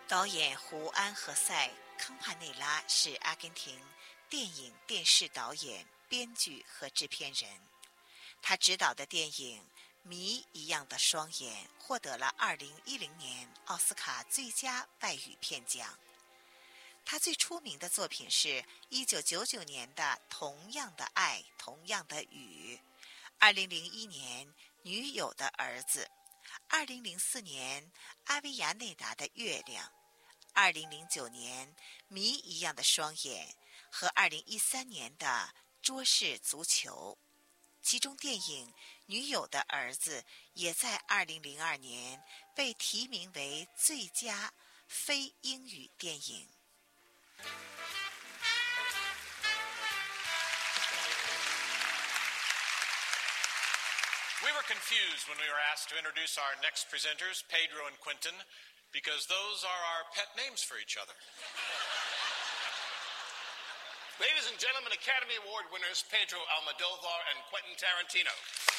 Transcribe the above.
导演胡安和塞·康帕内拉是阿根廷电影、电视导演、编剧和制片人。他执导的电影《谜一样的双眼》获得了2010年奥斯卡最佳外语片奖。他最出名的作品是1999年的《同样的爱，同样的雨》，2001年女友的儿子，2004年阿维亚内达的月亮，2009年谜一样的双眼和2013年的桌式足球。其中电影《女友的儿子》也在2002年被提名为最佳非英语电影。 We were confused when we were asked to introduce our next presenters, Pedro and Quentin, because those are our pet names for each other. Ladies and gentlemen, Academy Award winners Pedro Almodovar and Quentin Tarantino.